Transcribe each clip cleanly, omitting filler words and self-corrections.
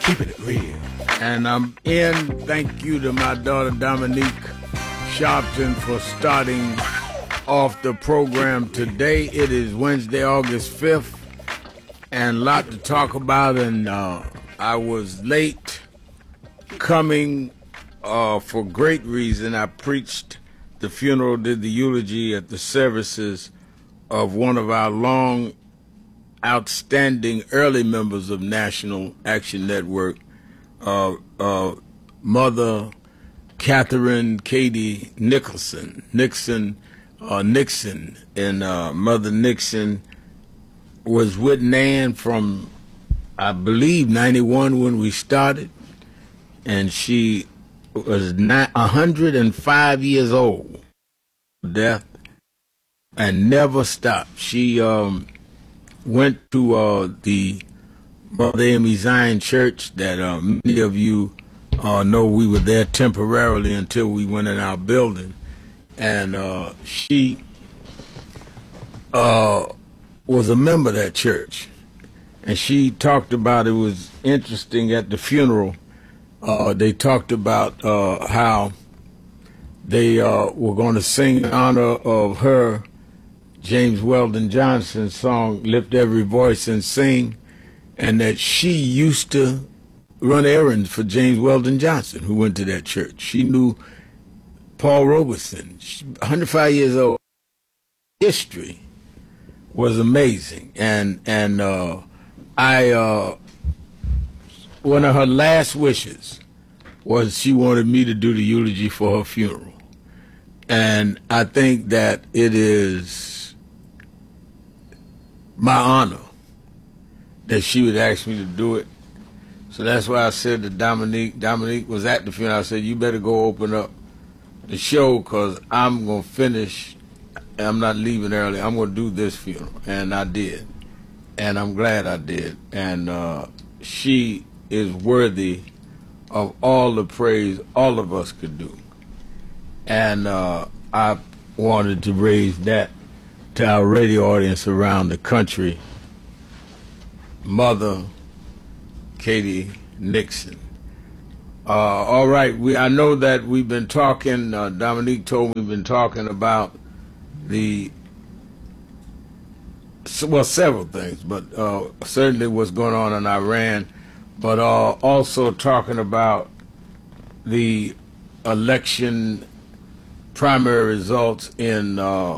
Keeping it real. And I'm in. Thank you to my daughter Dominique Sharpton for starting off the program today. It is Wednesday, August 5th, and a lot to talk about. And I was late coming for great reason. I preached the funeral, did the eulogy at the services of one of our long outstanding early members of National Action Network, Mother Catherine Katie Nixon. And Mother Nixon was with Nan from, I believe, 91 when we started, and she was 105 years old, death, and never stopped. She went to the Mother Amy Zion Church that many of you know. We were there temporarily until we went in our building. And she was a member of that church. And she talked about, it was interesting at the funeral, they talked about how they were going to sing in honor of her James Weldon Johnson's song, Lift Every Voice and Sing, and that she used to run errands for James Weldon Johnson, who went to that church. She knew Paul Robeson, 105 years old. History was amazing. And one of her last wishes was she wanted me to do the eulogy for her funeral. And I think that it is my honor that she would ask me to do it. So that's why I said to Dominique was at the funeral, I said, you better go open up the show because I'm going to finish. I'm not leaving early. I'm going to do this funeral. And I did. And I'm glad I did. And she is worthy of all the praise all of us could do. And I wanted to raise that to our radio audience around the country. Mother Katie Nixon. All right, I know that we've been talking, Dominique told me we've been talking about several things, but certainly what's going on in Iran, but also talking about the election primary results in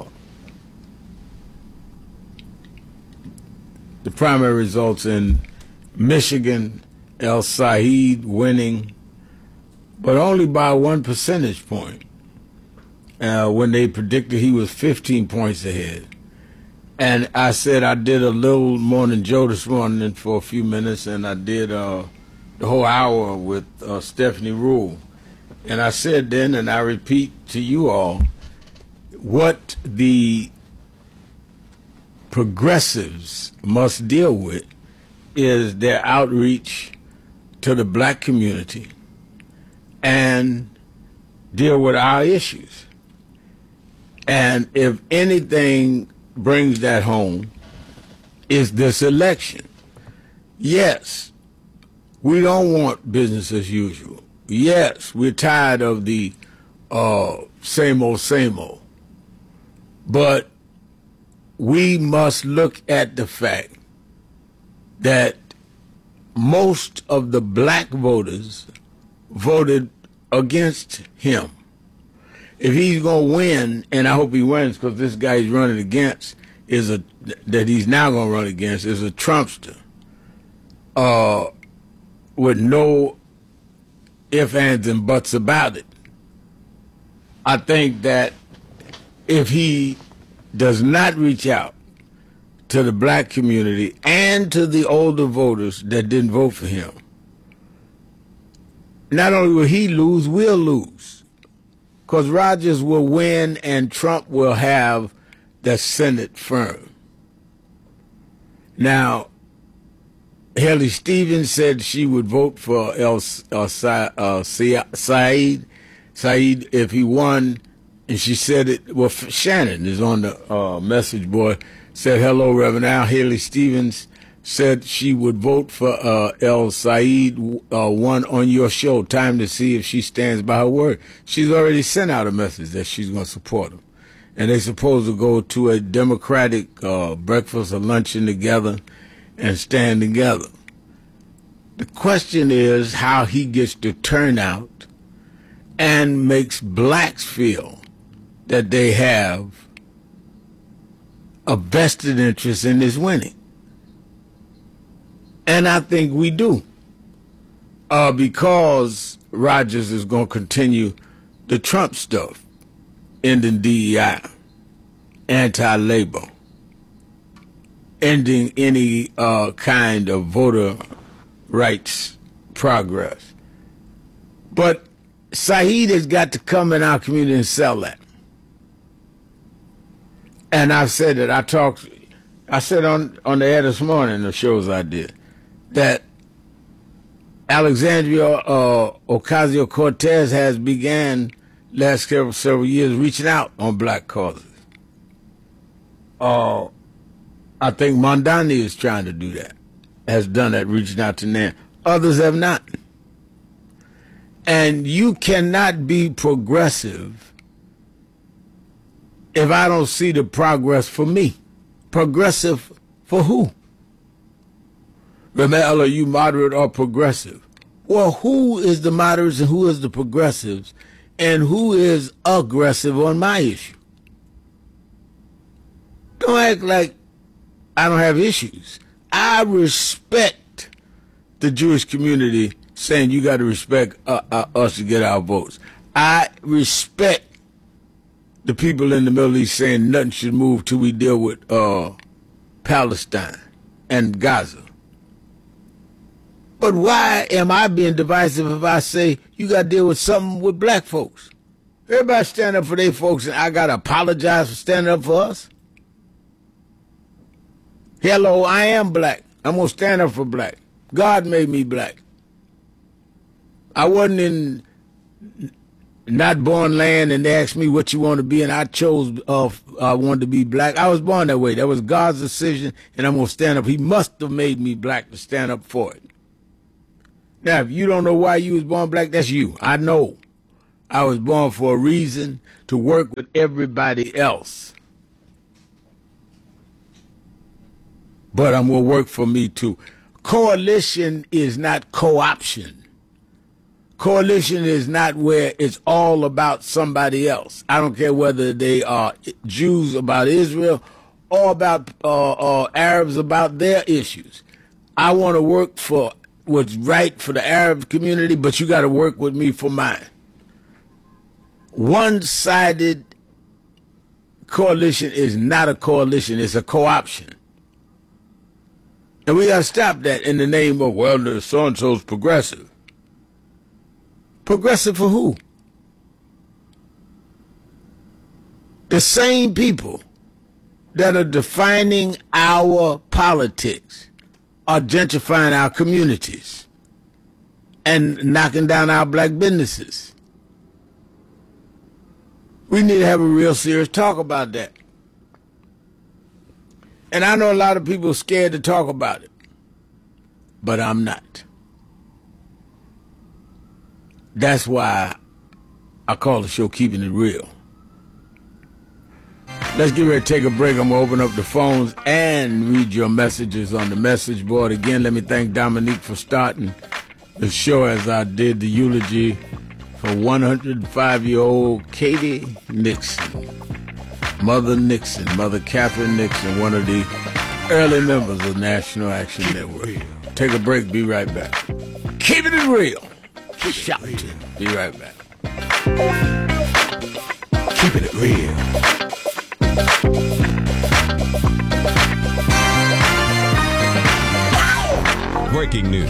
Michigan, El Said winning, but only by 1 percentage point, when they predicted he was 15 points ahead. And I said I did a little morning Joe this morning for a few minutes, and I did the whole hour with Stephanie Rule. And I said then, and I repeat to you all, what the progressives must deal with is their outreach to the black community and deal with our issues. And if anything brings that home, is this election. Yes, we don't want business as usual. Yes, we're tired of the same old. But we must look at the fact that most of the black voters voted against him. If he's going to win, and I hope he wins because this guy he's running against that he's now going to run against is a Trumpster with no ifs, ands, and buts about it. I think that if he does not reach out to the black community and to the older voters that didn't vote for him, not only will he lose, we'll lose. Because Rogers will win and Trump will have the Senate firm. Now, Haley Stevens said she would vote for Said if he won, and she said it. Well, Shannon is on the message board. Said, "Hello, Reverend Al. Haley Stevens said she would vote for El Said one on your show, Time to See if she stands by her word. She's already sent out a message that she's going to support him. And they're supposed to go to a Democratic breakfast or luncheon together and stand together. The question is how he gets the turnout and makes blacks feel that they have a vested interest in his winning. And I think we do. Because Rogers is going to continue the Trump stuff, ending DEI, anti-labor, ending any kind of voter rights progress. But Said has got to come in our community and sell that. And I've said that. I said on the air this morning, the shows I did, that Alexandria Ocasio-Cortez has began last several years reaching out on black causes. I think Mondani is trying to do that, has done that, reaching out to them. Others have not. And you cannot be progressive if I don't see the progress for me. Progressive for who? Ramel, are you moderate or progressive? Well, who is the moderates and who is the progressives? And who is aggressive on my issue? Don't act like I don't have issues. I respect the Jewish community saying you got to respect us to get our votes. I respect the people in the Middle East saying nothing should move till we deal with Palestine and Gaza. But why am I being divisive if I say you got to deal with something with black folks? Everybody stand up for their folks and I got to apologize for standing up for us? Hello, I am black. I'm going to stand up for black. God made me black. I wasn't in not born land and they asked me what you want to be and I chose I wanted to be black. I was born that way. That was God's decision and I'm going to stand up. He must have made me black to stand up for it. Now, if you don't know why you was born black, that's you. I know. I was born for a reason, to work with everybody else. But I'm going to work for me too. Coalition is not co-option. Coalition is not where it's all about somebody else. I don't care whether they are Jews about Israel or about Arabs about their issues. I want to work for what's right for the Arab community, but you got to work with me for mine. One-sided coalition is not a coalition, it's a co-option. And we got to stop that in the name of, well, the so-and-so's progressive. Progressive for who? The same people that are defining our politics are gentrifying our communities and knocking down our black businesses. We need to have a real serious talk about that. And I know a lot of people are scared to talk about it, but I'm not. That's why I call the show Keeping It Real. Let's get ready to take a break. I'm going to open up the phones and read your messages on the message board. Again, let me thank Dominique for starting the show as I did the eulogy for 105-year-old Katie Nixon. Mother Nixon, Mother Catherine Nixon, one of the early members of National Action Network. Take a break. Be right back. Keeping it real. Shout. Be right back. Keeping it real. Breaking news.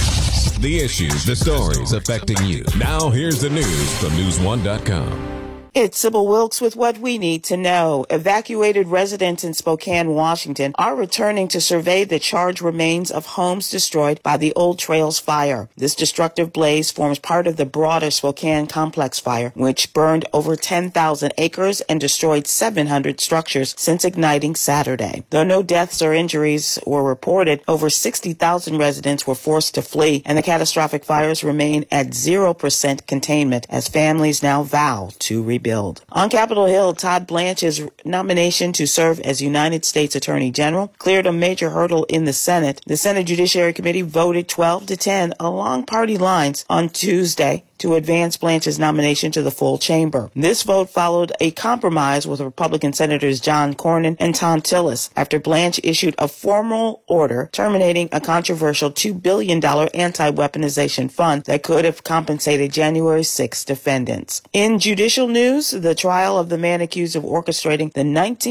The issues, the stories affecting you. Now here's the news from News1.com. It's Sybil Wilkes with what we need to know. Evacuated residents in Spokane, Washington are returning to survey the charred remains of homes destroyed by the Old Trails fire. This destructive blaze forms part of the broader Spokane complex fire, which burned over 10,000 acres and destroyed 700 structures since igniting Saturday. Though no deaths or injuries were reported, over 60,000 residents were forced to flee, and the catastrophic fires remain at 0% containment as families now vow to rebuild. On Capitol Hill, Todd Blanche's nomination to serve as United States Attorney General cleared a major hurdle in the Senate. The Senate Judiciary Committee voted 12-10 along party lines on Tuesday to advance Blanche's nomination to the full chamber. This vote followed a compromise with Republican Senators John Cornyn and Thom Tillis after Blanche issued a formal order terminating a controversial $2 billion anti-weaponization fund that could have compensated January 6 defendants. In judicial news, the trial of the man accused of orchestrating the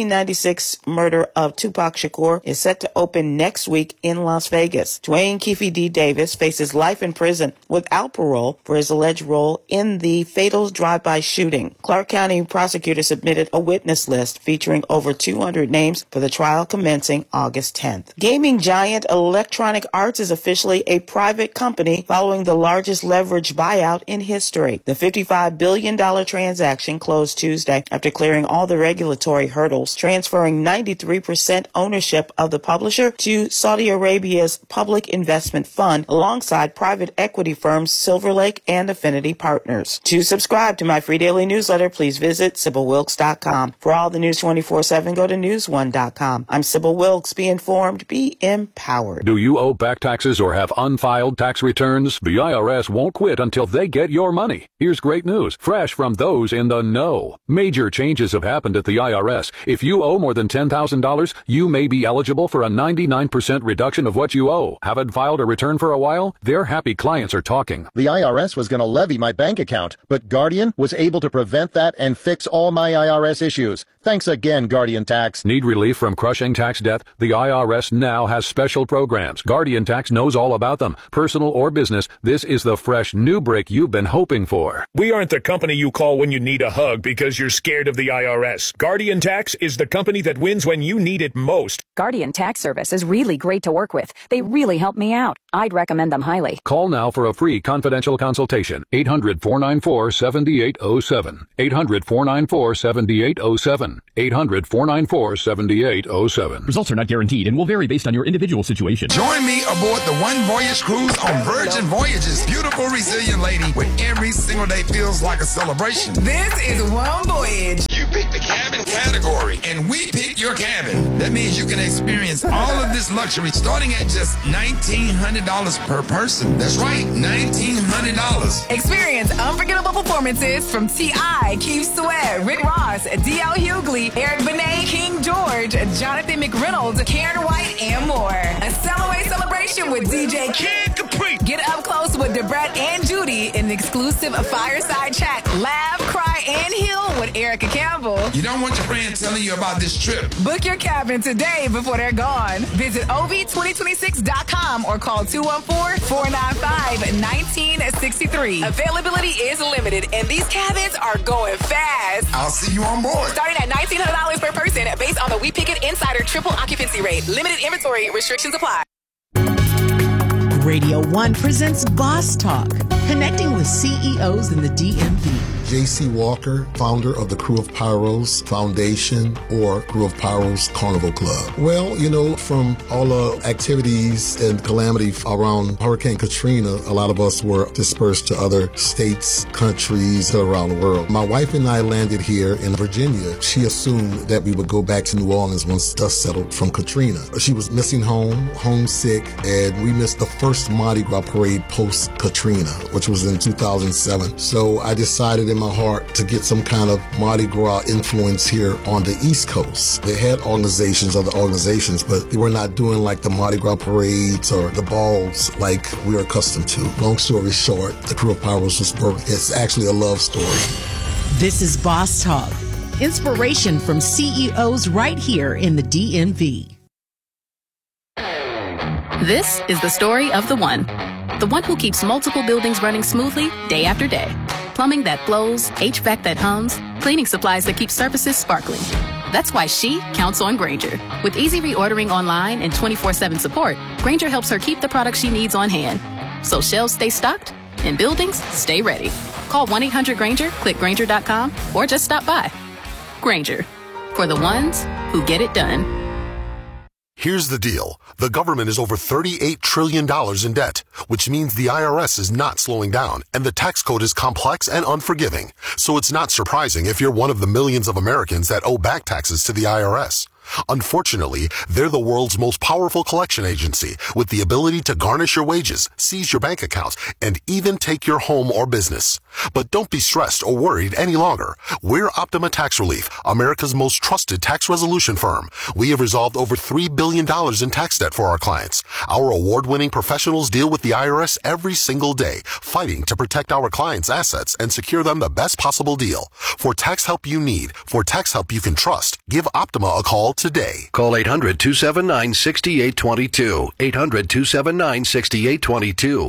1996 murder of Tupac Shakur is set to open next week in Las Vegas. Dwayne Keefe D. Davis faces life in prison without parole for his alleged role in the fatal drive-by shooting. Clark County prosecutors submitted a witness list featuring over 200 names for the trial commencing August 10th. Gaming giant Electronic Arts is officially a private company following the largest leverage buyout in history. The $55 billion transaction closed Tuesday after clearing all the regulatory hurdles, transferring 93% ownership of the publisher to Saudi Arabia's Public Investment Fund alongside private equity firms Silver Lake and Affinity Partners. To subscribe to my free daily newsletter, please visit SybilWilkes.com. For all the news 24/7, go to News1.com. I'm Sybil Wilkes. Be informed, be empowered. Do you owe back taxes or have unfiled tax returns? The IRS won't quit until they get your money. Here's great news, fresh from those in the know. Major changes have happened at the IRS. If you owe more than $10,000, you may be eligible for a 99% reduction of what you owe. Haven't filed a return for a while? Their happy clients are talking. The IRS was going to levy my bank account, but Guardian was able to prevent that and fix all my IRS issues. Thanks again, Guardian Tax. Need relief from crushing tax debt? The IRS now has special programs. Guardian Tax knows all about them. Personal or business, this is the fresh new break you've been hoping for. We aren't the company you call when you need a hug because you're scared of the IRS. Guardian Tax is the company that wins when you need it most. Guardian Tax Service is really great to work with. They really help me out. I'd recommend them highly. Call now for a free confidential consultation. 800-494-7807. 800-494-7807. 800-494-7807. Results are not guaranteed and will vary based on your individual situation. Join me aboard the One Voyage Cruise on Virgin Voyages. Beautiful, resilient lady where every single day feels like a celebration. This is One Voyage. You pick the cabin category and we pick your cabin. That means you can experience all of this luxury starting at just $1,900 per person. That's right, $1,900. Experience unforgettable performances from T.I., Keith Sweat, Rick Ross, D.L. Hughley, Eric Benet, King George, Jonathan McReynolds, Karen White, and more. A Cellaway celebration with DJ Kid Capri. Get up close with Debrett and Judy in an exclusive fireside chat. Laugh, cry, and heal with Erica Campbell. You don't want your friends telling you about this trip. Book your cabin today before they're gone. Visit OV2026.com or call 214-495-1963. Availability is limited, and these cabins are going fast. I'll see you on board. Starting at $1,900 per person based on the We Pick It Insider triple occupancy rate. Limited inventory restrictions apply. Radio 1 presents Boss Talk, connecting with CEOs in the DMV. J.C. Walker, founder of the Crew of Pyros Foundation or Crew of Pyros Carnival Club. Well, you know, from all the activities and calamity around Hurricane Katrina, a lot of us were dispersed to other states, countries around the world. My wife and I landed here in Virginia. She assumed that we would go back to New Orleans once dust settled from Katrina. She was missing home, homesick, and we missed the first Mardi Gras parade post-Katrina, which was in 2007. So I decided in my heart to get some kind of Mardi Gras influence here on the East Coast. They had other organizations, but they were not doing like the Mardi Gras parades or the balls like we're accustomed to. Long story short, the Crew of Pyros was birthed. It's actually a love story. This is Boss Talk, inspiration from CEOs right here in the DMV. This is the story of the one who keeps multiple buildings running smoothly day after day. Plumbing that flows, HVAC that hums, Cleaning supplies that keep surfaces sparkling. That's why she counts on Grainger. With easy reordering online and 24/7 support, Grainger helps her keep the products she needs on hand. So shelves stay stocked and buildings stay ready. Call 1-800-GRAINGER, click Grainger.com, or just stop by. Grainger, for the ones who get it done. Here's the deal. The government is over $38 trillion in debt, which means the IRS is not slowing down, and the tax code is complex and unforgiving. So it's not surprising if you're one of the millions of Americans that owe back taxes to the IRS. Unfortunately, they're the world's most powerful collection agency with the ability to garnish your wages, seize your bank accounts, and even take your home or business. But don't be stressed or worried any longer. We're Optima Tax Relief, America's most trusted tax resolution firm. We have resolved over $3 billion in tax debt for our clients. Our award-winning professionals deal with the IRS every single day, fighting to protect our clients' assets and secure them the best possible deal. For tax help you need, for tax help you can trust, give Optima a call today. Call 800-279-6822. 800-279-6822.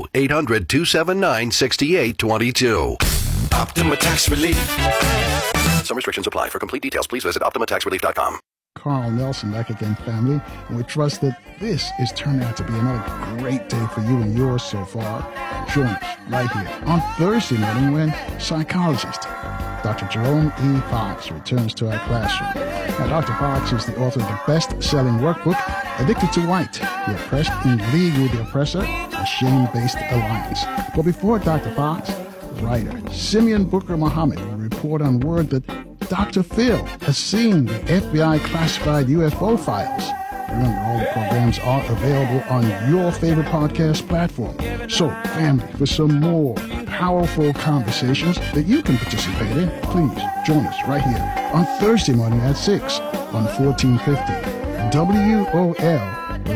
800-279-6822. Optima Tax Relief. Some restrictions apply. For complete details, please visit OptimaTaxRelief.com. Carl Nelson back again, family, and we trust that this is turning out to be another great day for you and yours so far. Join us right here on Thursday morning when psychologist Dr. Jerome E. Fox returns to our classroom. Now, Dr. Fox is the author of the best-selling workbook, Addicted to White, The Oppressed in League with the Oppressor, a Shame-Based Alliance. But before Dr. Fox, writer Simeon Booker Muhammad will report on word that Dr. Phil has seen the FBI classified UFO files. Remember, all the programs are available on your favorite podcast platform. So, family, for some more powerful conversations that you can participate in, please join us right here on Thursday morning at 6 on 1450 WOL